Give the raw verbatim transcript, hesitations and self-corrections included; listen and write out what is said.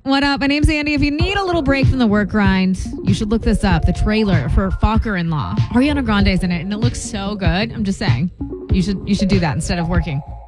What up? My name's Andy. If you need a little break from the work grind, you should look this up. The trailer for Focker-in-Law. Ariana Grande's in it, and it looks so good. I'm just saying. You should you should do that instead of working.